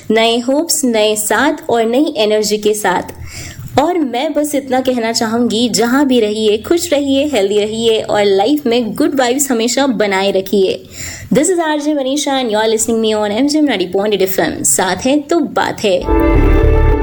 नए होप्स, नए साथ और नई एनर्जी के साथ। और मैं बस इतना कहना चाहूंगी, जहां भी रहिए खुश रहिए, हेल्दी रहिए और लाइफ में गुड वाइब्स हमेशा बनाए रखिए। This is RJ Manisha and you are listening me on एमजेम 90.8 FM। साथ है तो बात है।